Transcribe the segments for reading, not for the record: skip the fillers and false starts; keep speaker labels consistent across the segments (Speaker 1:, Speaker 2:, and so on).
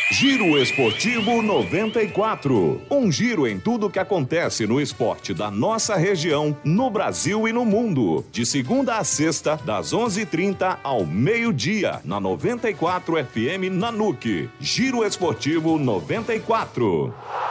Speaker 1: Giro Esportivo 94. Um giro em tudo que acontece no esporte da nossa região, no Brasil e no mundo. De segunda a sexta, das 11h30 ao meio-dia, na 94 FM Nanuque. Giro Esportivo 94.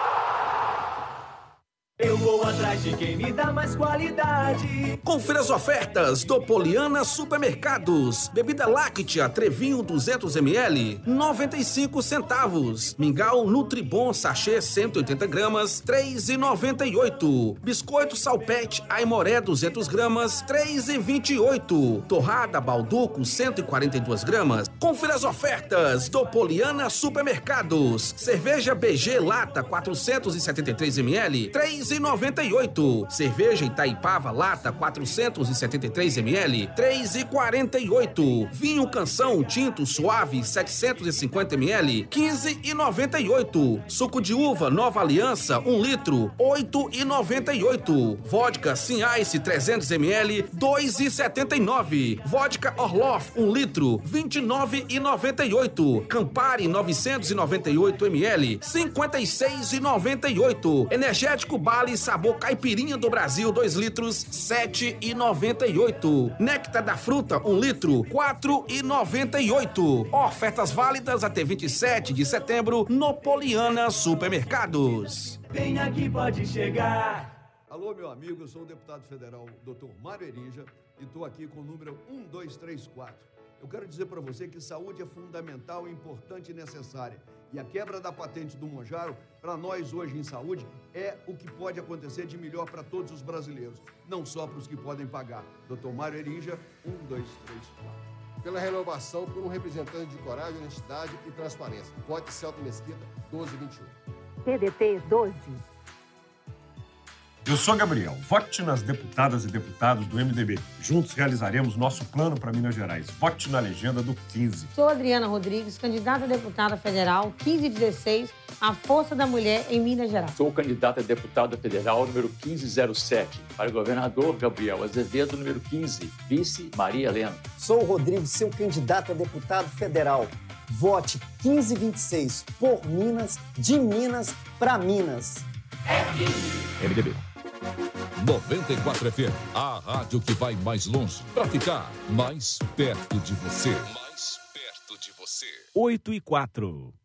Speaker 2: Eu vou atrás de quem me dá mais qualidade.
Speaker 3: Confira as ofertas do Poliana Supermercados. Bebida láctea Trevinho 200ml, 95 centavos. Mingau Nutribon sachê 180 gramas, 3,98. Biscoito Salpete Aimoré 200 gramas, 3,28. Torrada Balduco 142 gramas. Confira as ofertas do Poliana Supermercados. Cerveja BG Lata 473ml, 3,98. Cerveja Itaipava Lata 473ml, 3,48. Vinho Canção Tinto Suave 750ml, 15,98. Suco de uva Nova Aliança 1 litro, 8,98. Vodka Sim Ice 300ml, 2,79. Vodka Orloff 1 litro, 29,98. Campari 998ml, 56,98. Energético Bali Sabor Caipirinha do Brasil 2 litros, 7,98. Néctar da Fruta 1 litro, 4,98. Ofertas válidas até 27 de setembro no Poliana Supermercados.
Speaker 2: Vem aqui, pode chegar.
Speaker 4: Alô, meu amigo, eu sou o deputado federal Dr. Mário Erinja e estou aqui com o número 1234. Eu quero dizer para você que saúde é fundamental, importante e necessária. E a quebra da patente do Monjaro, para nós hoje em saúde, é o que pode acontecer de melhor para todos os brasileiros, não só para os que podem pagar. Dr. Mário Erinja, 1234.
Speaker 5: Pela renovação por um representante de coragem, honestidade e transparência. Vote Celto Mesquita, 1221.
Speaker 6: PDT 12.
Speaker 7: Eu sou Gabriel. Vote nas deputadas e deputados do MDB. Juntos realizaremos nosso plano para Minas Gerais. Vote na legenda do 15.
Speaker 8: Sou Adriana Rodrigues, candidata a deputada federal 1516, a Força da Mulher em Minas Gerais.
Speaker 9: Sou candidata a deputada federal número 1507, para governador Gabriel Azevedo, número 15, vice Maria Helena.
Speaker 10: Sou o Rodrigo, seu candidato a deputado federal. Vote 1526 por Minas, de Minas para Minas.
Speaker 1: MDB
Speaker 11: 94 FM, a rádio que vai mais longe para ficar mais perto de você. Mais perto de você.
Speaker 12: 8 e 4.